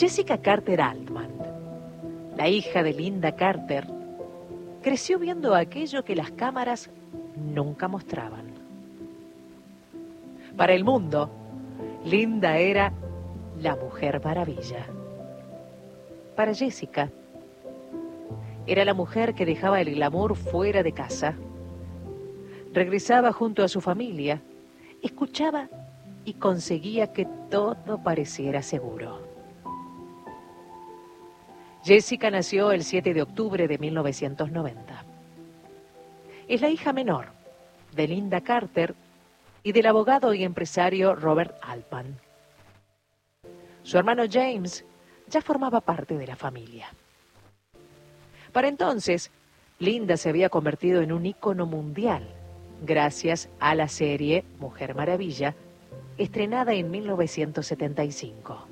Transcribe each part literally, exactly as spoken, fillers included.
Jessica Carter Altman, la hija de Lynda Carter, creció viendo aquello que las cámaras nunca mostraban. Para el mundo, Lynda era la Mujer Maravilla. Para Jessica, era la mujer que dejaba el glamour fuera de casa, regresaba junto a su familia, escuchaba y conseguía que todo pareciera seguro. Jessica nació el siete de octubre de mil novecientos noventa. Es la hija menor de Lynda Carter y del abogado y empresario Robert Altman. Su hermano James ya formaba parte de la familia. Para entonces, Lynda se había convertido en un ícono mundial gracias a la serie Mujer Maravilla, estrenada en mil novecientos setenta y cinco.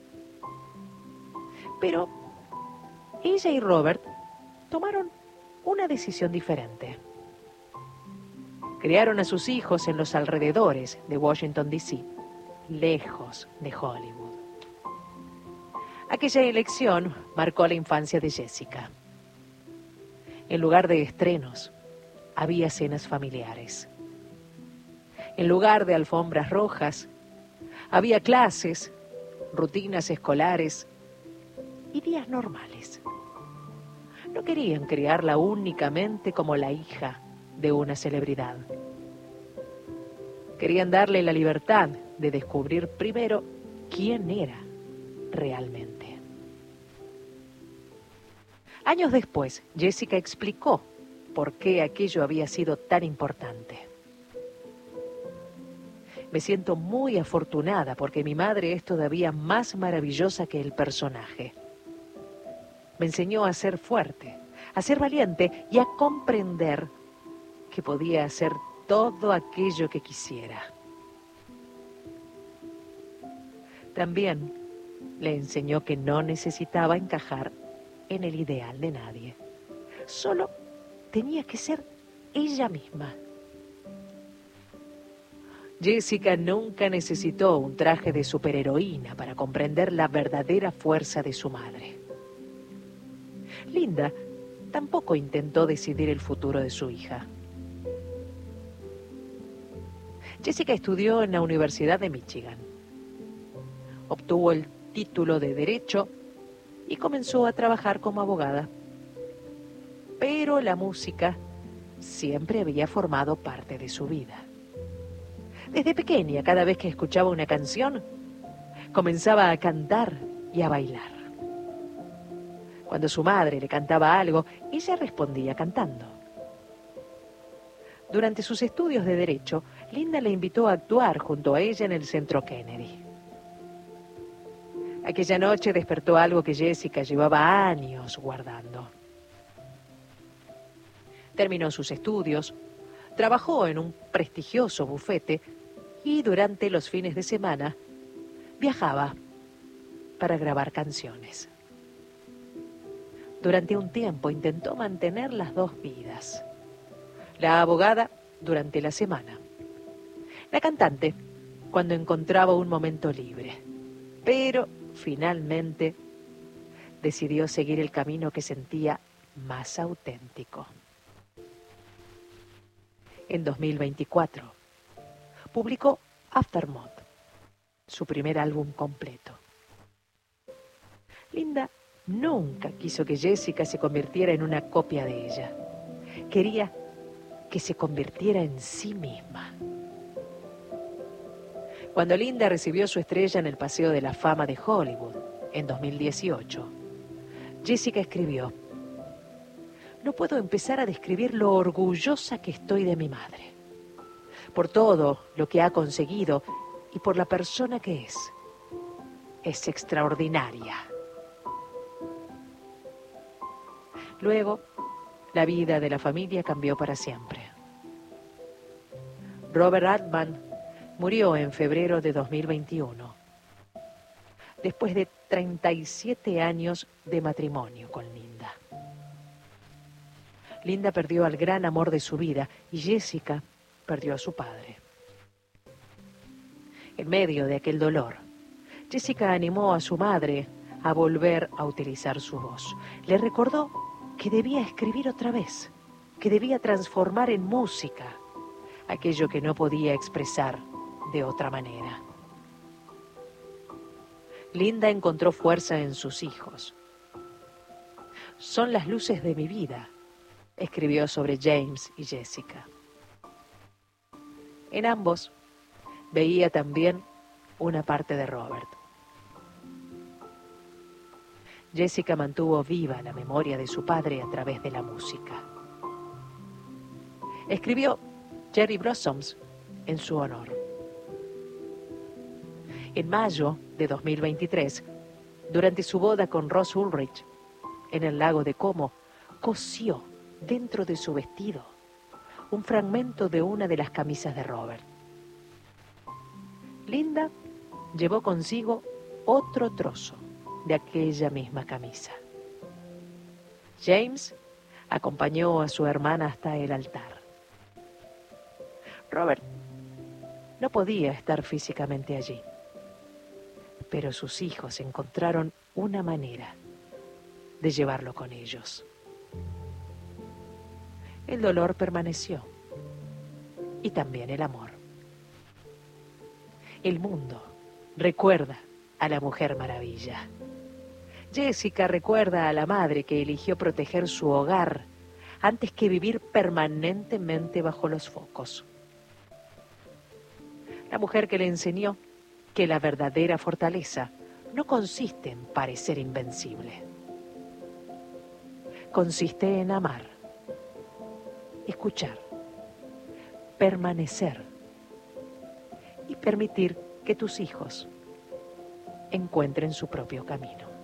Pero ella y Robert tomaron una decisión diferente. Criaron a sus hijos en los alrededores de Washington, D C, lejos de Hollywood. Aquella elección marcó la infancia de Jessica. En lugar de estrenos, había cenas familiares. En lugar de alfombras rojas, había clases, rutinas escolares y días normales. No querían criarla únicamente como la hija de una celebridad. Querían darle la libertad de descubrir primero quién era realmente. Años después, Jessica explicó por qué aquello había sido tan importante. Me siento muy afortunada porque mi madre es todavía más maravillosa que el personaje. Me enseñó a ser fuerte, a ser valiente y a comprender que podía hacer todo aquello que quisiera. También le enseñó que no necesitaba encajar en el ideal de nadie. Solo tenía que ser ella misma. Jessica nunca necesitó un traje de superheroína para comprender la verdadera fuerza de su madre. Lynda tampoco intentó decidir el futuro de su hija. Jessica estudió en la Universidad de Michigan. Obtuvo el título de Derecho y comenzó a trabajar como abogada. Pero la música siempre había formado parte de su vida. Desde pequeña, cada vez que escuchaba una canción, comenzaba a cantar y a bailar. Cuando su madre le cantaba algo, ella respondía cantando. Durante sus estudios de Derecho, Lynda le invitó a actuar junto a ella en el Centro Kennedy. Aquella noche despertó algo que Jessica llevaba años guardando. Terminó sus estudios, trabajó en un prestigioso bufete y durante los fines de semana viajaba para grabar canciones. Durante un tiempo intentó mantener las dos vidas. La abogada durante la semana. La cantante cuando encontraba un momento libre. Pero finalmente decidió seguir el camino que sentía más auténtico. En dos mil veinticuatro publicó Aftermath, su primer álbum completo. Lynda nunca quiso que Jessica se convirtiera en una copia de ella. Quería que se convirtiera en sí misma. Cuando Lynda recibió su estrella en el Paseo de la Fama de Hollywood en dos mil dieciocho, Jessica escribió: no puedo empezar a describir lo orgullosa que estoy de mi madre, por todo lo que ha conseguido y por la persona que es. Es extraordinaria. Luego, la vida de la familia cambió para siempre. Robert Altman murió en febrero de dos mil veintiuno, después de treinta y siete años de matrimonio con Lynda. Lynda perdió al gran amor de su vida y Jessica perdió a su padre. En medio de aquel dolor, Jessica animó a su madre a volver a utilizar su voz. Le recordó que debía escribir otra vez, que debía transformar en música aquello que no podía expresar de otra manera. Linda encontró fuerza en sus hijos. Son las luces de mi vida, escribió sobre James y Jessica. En ambos veía también una parte de Robert. Jessica mantuvo viva la memoria de su padre a través de la música. Escribió Cherry Blossoms en su honor. En mayo de dos mil veintitrés, durante su boda con Ross Ulrich, en el lago de Como, cosió dentro de su vestido un fragmento de una de las camisas de Robert. Linda llevó consigo otro trozo de aquella misma camisa. James acompañó a su hermana hasta el altar. Robert no podía estar físicamente allí, pero sus hijos encontraron una manera de llevarlo con ellos. El dolor permaneció y también el amor. El mundo recuerda a la Mujer Maravilla. Jessica recuerda a la madre que eligió proteger su hogar antes que vivir permanentemente bajo los focos. La mujer que le enseñó que la verdadera fortaleza no consiste en parecer invencible. Consiste en amar, escuchar, permanecer y permitir que tus hijos encuentren su propio camino.